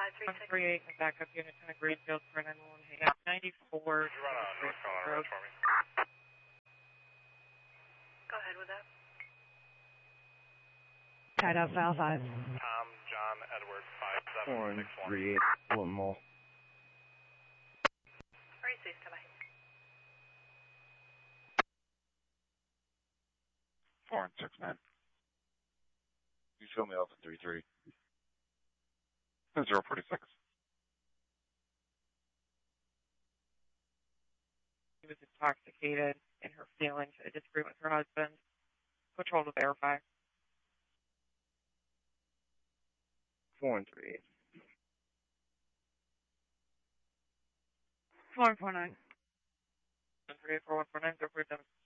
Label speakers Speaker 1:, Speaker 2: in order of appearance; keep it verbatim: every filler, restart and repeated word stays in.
Speaker 1: one three eight, and backup unit to Greenfield for nine one one. Hey, ninety-four.
Speaker 2: Could you run on North Carolina Road for me?
Speaker 3: Go ahead with that.
Speaker 4: Tied up, file five.
Speaker 2: Tom, John, Edward, five seven six one.
Speaker 5: one three eight, one more.
Speaker 3: Racing, come on.
Speaker 5: Four and six, man. You show me off at three three. Zero forty six.
Speaker 1: She was intoxicated in her feelings, a disagreement with her husband. Patrol to verify.
Speaker 5: Four and three eight.
Speaker 4: Four four nine.
Speaker 1: One three eight four one four nine zero four seven.